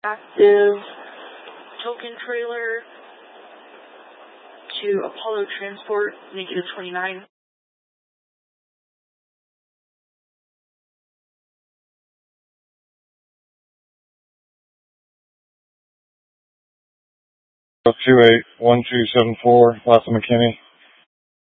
active token trailer to Apollo Transport, -29. #281274, Lassa McKinney.